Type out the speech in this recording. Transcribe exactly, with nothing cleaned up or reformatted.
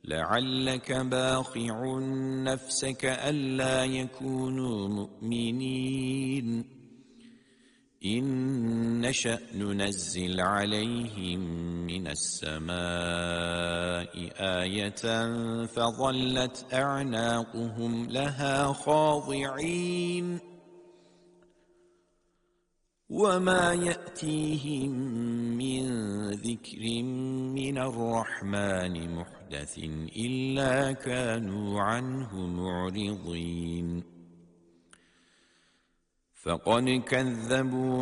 لعلك باخع نفسك ألا يكونوا مؤمنين إن نشأ ننزل عليهم من السماء آية فظلت أعناقهم لها خاضعين وما يأتيهم من ذكر من الرحمن محدث إلا كانوا عنه معرضين فقد كذبوا